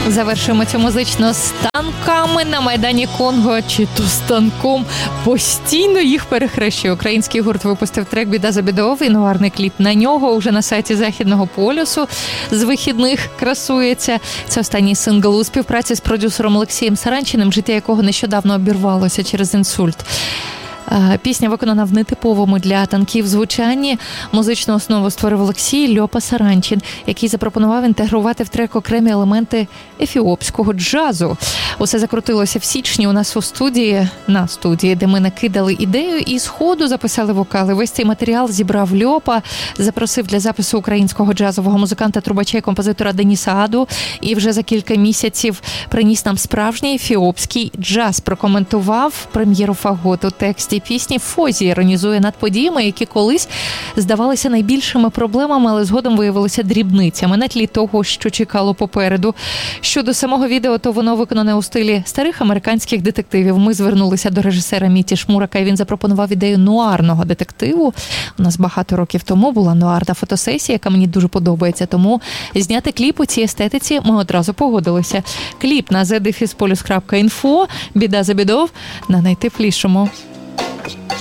Завершуємо цю музичну з танками на Майдані Конго, чи то з танком. Постійно їх перехрещує. Український гурт випустив трек «Біда за бідов» і нуарний кліп на нього уже на сайті Західного полюсу з вихідних красується. Це останній сингл у співпраці з продюсером Олексієм Саранчиним, життя якого нещодавно обірвалося через інсульт. Пісня виконана в нетиповому для танків звучанні. Музичну основу створив Олексій Льопа Саранчин, який запропонував інтегрувати в трек окремі елементи ефіопського джазу. Усе закрутилося в січні у нас на студії, де ми накидали ідею і сходу записали вокали. Весь цей матеріал зібрав Льопа, запросив для запису українського джазового музиканта, трубача і композитора Деніса Аду, і вже за кілька місяців приніс нам справжній ефіопський джаз. Прокоментував прем'єру фагот у тексті пісні Фозі, іронізує над подіями, які колись здавалися найбільшими проблемами, але згодом виявилися дрібницями на тлі того, що чекало попереду. Щодо самого відео, то воно виконане у стилі старих американських детективів. Ми звернулися до режисера Міті Шмурака, і він запропонував ідею нуарного детективу. У нас багато років тому була нуарна фотосесія, яка мені дуже подобається, тому зняти кліп у цій естетиці ми одразу погодилися. Кліп на zdefisполюс.info, «Біда за бідов» на найтеплішому.